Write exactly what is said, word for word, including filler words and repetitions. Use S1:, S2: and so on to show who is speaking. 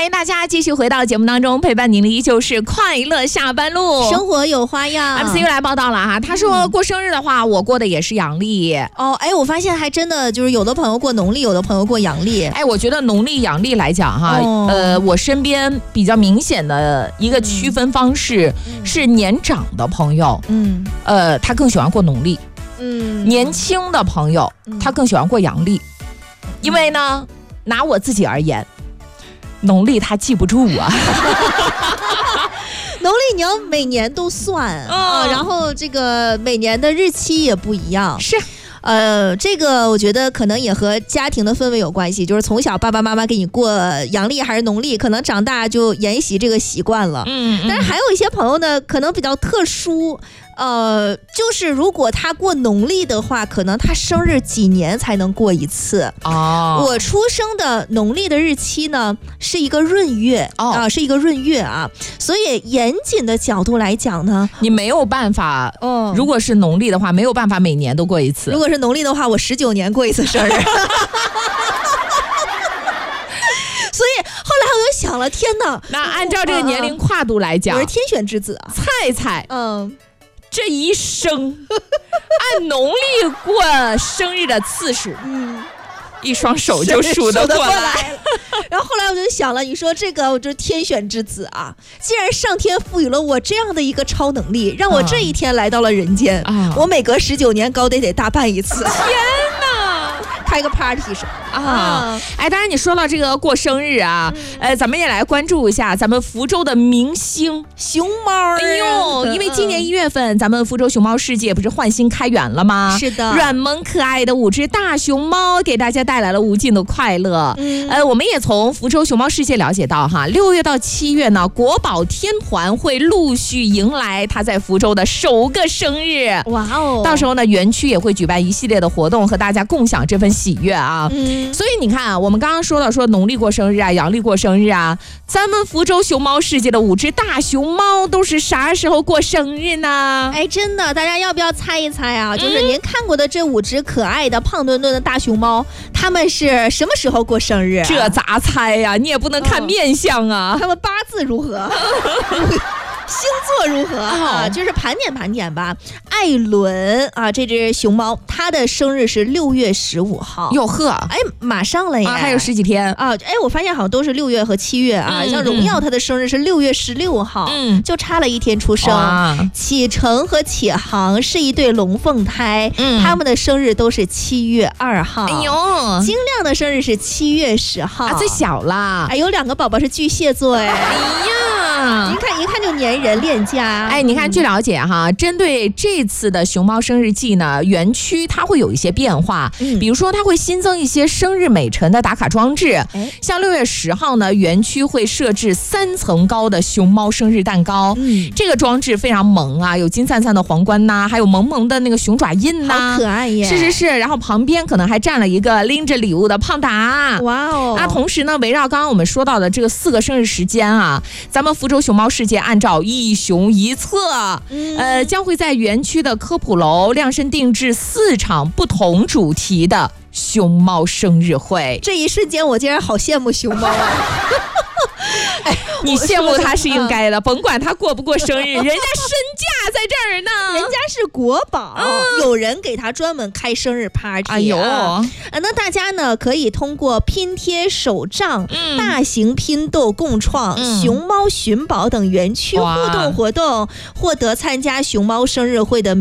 S1: 迎大家继续回到节目当中，陪伴您的依旧是快乐下班路，
S2: 生活有花样。
S1: M C 又来报道了哈，他说过生日的话，嗯、我过的也是阳历。
S2: 哦，哎，我发现还真的就是有的朋友过农历，有的朋友过阳历。
S1: 哎，我觉得农历阳历来讲哈，哦、呃，我身边比较明显的一个区分方式、嗯、是年长的朋友，嗯，呃，他更喜欢过农历。嗯，年轻的朋友、嗯、他更喜欢过阳历，因为呢，拿我自己而言。农历他记不住啊，
S2: 农历你要每年都算啊、嗯，然后这个每年的日期也不一样。
S1: 是，
S2: 呃，这个我觉得可能也和家庭的氛围有关系，就是从小爸爸妈妈给你过阳历还是农历，可能长大就沿袭这个习惯了。嗯，但是还有一些朋友呢，可能比较特殊。呃，就是如果他过农历的话，可能他生日几年才能过一次。哦，我出生的农历的日期呢是一个闰月啊、哦呃，是一个闰月啊，所以严谨的角度来讲呢，
S1: 你没有办法。哦，如果是农历的话，没有办法每年都过一次。
S2: 如果是农历的话，我十九年过一次生日。所以后来我就想了，天哪！
S1: 那按照这个年龄跨度来讲，
S2: 我是天选之子啊，
S1: 菜菜，嗯。这一生按农历过生日的次数，嗯，一双手就数得过来。
S2: 然后后来我就想了，你说这个我就是天选之子啊！既然上天赋予了我这样的一个超能力，让我这一天来到了人间，啊、我每隔十九年高得得大办一次。
S1: 天哪！
S2: 开个 party 什么啊？
S1: 啊哎，当然你说到这个过生日啊，嗯、呃，咱们也来关注一下咱们福州的明星
S2: 熊猫。
S1: 哎呦，因为今年一月份，咱们福州熊猫世界不是换新开园了吗？
S2: 是的，
S1: 软萌可爱的五只大熊猫给大家带来了无尽的快乐。嗯，呃，我们也从福州熊猫世界了解到哈，六月到七月呢，国宝天团会陆续迎来它在福州的首个生日。
S2: 哇哦！
S1: 到时候呢，园区也会举办一系列的活动，和大家共享这份喜悦啊。嗯，所以你看，我们刚刚说到说农历过生日啊，阳历过生日啊，咱们福州熊猫世界的五只大熊猫都是啥时候过生日呢？
S2: 哎，真的，大家要不要猜一猜啊？就是您看过的这五只可爱的胖墩墩的大熊猫，他们是什么时候过生日、啊？
S1: 这咋猜呀、啊？你也不能看面相啊。
S2: 哦、他们八字如何？星座如何啊、哦？就是盘点盘点吧。艾伦啊，这只熊猫，它的生日是六月十五号。
S1: 哟呵，
S2: 哎，马上了耶、啊，
S1: 还有十几天
S2: 啊！哎，我发现好像都是六月和七月啊。嗯、像荣耀，它的生日是六月十六号，嗯，就差了一天出生。启程和启航是一对龙凤胎，嗯，他们的生日都是七月二号。
S1: 哎呦，
S2: 晶亮的生日是七月十号，
S1: 啊，最小啦。
S2: 哎，有两个宝宝是巨蟹座，哎，哎呀，一看一看就粘人恋家。
S1: 哎，你看，据了解哈，针对这次的熊猫生日季呢，园区它会有一些变化，嗯、比如说它会新增一些生日美晨的打卡装置。哎、像六月十号呢，园区会设置三层高的熊猫生日蛋糕，嗯、这个装置非常萌啊，有金灿灿的皇冠呐、啊，还有萌萌的那个熊爪印呐、
S2: 啊，好可爱耶！
S1: 是是是，然后旁边可能还站了一个拎着礼物的胖达。哇哦！那同时呢，围绕刚刚我们说到的这个四个生日时间啊，咱们福州熊猫世界按照一熊一策，嗯、呃，将会在园区的科普楼量身定制四场不同主题的熊猫生日会。
S2: 这一瞬间，我竟然好羡慕熊猫啊！
S1: 哎，你羡慕他是应该的，甭管他过不过生日，人家身价在这儿呢，
S2: 人家是国宝，嗯、有人给他专门开生日 party。哎呦，啊，那大家呢可以通过拼贴手账、嗯、大型拼豆共创、嗯、熊猫寻宝等园区互动活动，获得参加熊猫生日会的